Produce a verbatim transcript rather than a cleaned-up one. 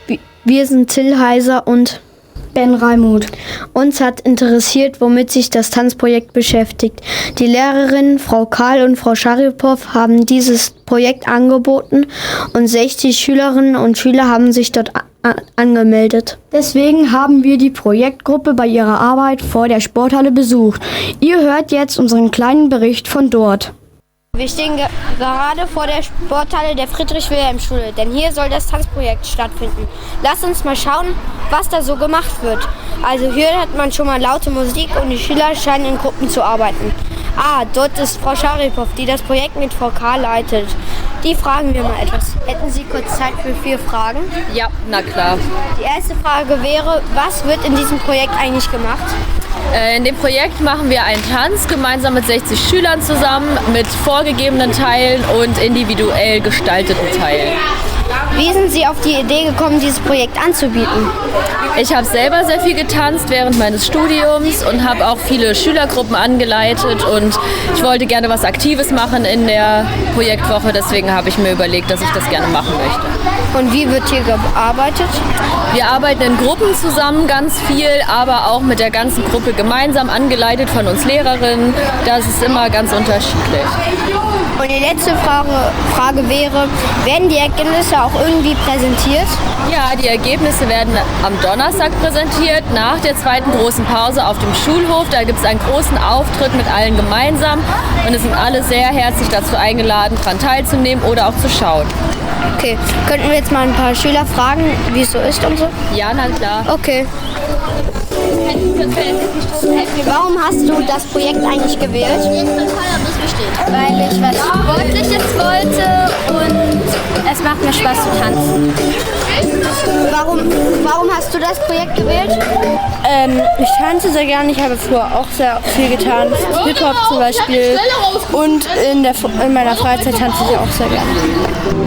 Wir sind Till Heiser und Ben Reimuth. Uns hat interessiert, womit sich das Tanzprojekt beschäftigt. Die Lehrerinnen Frau Karl und Frau Scharipow haben dieses Projekt angeboten und sechzig Schülerinnen und Schüler haben sich dort a- angemeldet. Deswegen haben wir die Projektgruppe bei ihrer Arbeit vor der Sporthalle besucht. Ihr hört jetzt unseren kleinen Bericht von dort. Wir stehen ge- gerade vor der Sporthalle der Friedrich-Wilhelm-Schule, denn hier soll das Tanzprojekt stattfinden. Lasst uns mal schauen, was da so gemacht wird. Also hier hat man schon mal laute Musik und die Schüler scheinen in Gruppen zu arbeiten. Ah, dort ist Frau Scharipow, die das Projekt mit Frau K. leitet. Die fragen wir mal etwas. Hätten Sie kurz Zeit für vier Fragen? Ja, na klar. Die erste Frage wäre, was wird in diesem Projekt eigentlich gemacht? Äh, in dem Projekt machen wir einen Tanz gemeinsam mit sechzig Schülern zusammen, mit vorgegebenen Teilen und individuell gestalteten Teilen. Wie sind Sie auf die Idee gekommen, dieses Projekt anzubieten? Ich habe selber sehr viel getanzt während meines Studiums und habe auch viele Schülergruppen angeleitet und ich wollte gerne was Aktives machen in der Projektwoche, deswegen habe ich mir überlegt, dass ich das gerne machen möchte. Und wie wird hier gearbeitet? Wir arbeiten in Gruppen zusammen ganz viel, aber auch mit der ganzen Gruppe gemeinsam, angeleitet von uns Lehrerinnen. Das ist immer ganz unterschiedlich. Und die letzte Frage, Frage wäre, werden die Ergebnisse auch irgendwie präsentiert? Ja, die Ergebnisse werden am Donnerstag präsentiert, nach der zweiten großen Pause auf dem Schulhof. Da gibt es einen großen Auftritt mit allen gemeinsam und es sind alle sehr herzlich dazu eingeladen, daran teilzunehmen oder auch zu schauen. Okay, könnten wir jetzt mal ein paar Schüler fragen, wie es so ist und so? Ja, na klar. Okay. Warum hast du das Projekt eigentlich gewählt? Weil ich was Sportliches wollte und es macht mir Spaß zu tanzen. Warum, warum hast du das Projekt gewählt? Ähm, ich tanze sehr gerne, ich habe früher auch sehr viel getanzt, Hip-Hop zum Beispiel und in, der, in meiner Freizeit tanze ich auch sehr gerne.